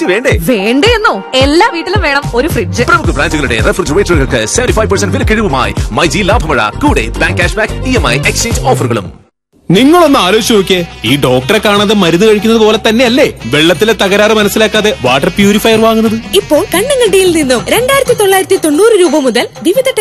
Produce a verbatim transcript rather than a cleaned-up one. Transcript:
Fridge വേണ്ടേ? വേണ്ടേന്നോ? എല്ലാ വീട്ടിലും വേണം ഒരു ഫ്രിഡ്ജ്. പ്രമുഖ ബ്രാൻഡുകളുടെ റെഫ്രിജറേറ്ററുകൾക്ക് സെവന്റി ഫൈവ് പെർസെന്റ് വിലക്കിഴിവുമായി മൈജി ലാഭമഴ, കൂടെ bank cash back, E M I exchange ഓഫറുകളും. നിങ്ങളൊന്ന് ആലോചിച്ച് നോക്കിയേ, ഈ ഡോക്ടറെ കാണാതെ മരുന്ന് കഴിക്കുന്നത് പോലെ തന്നെയല്ലേ വെള്ളത്തിലെ തകരാറ് മനസ്സിലാക്കാതെ വാട്ടർ പ്യൂരിഫയർ വാങ്ങുന്നത്? ഇപ്പോൾ കണ്ണങ്കണ്ടിയിൽ നിന്നും രണ്ടായിരത്തി തൊള്ളായിരത്തി തൊണ്ണൂറ് രൂപ മുതൽ വിവിധ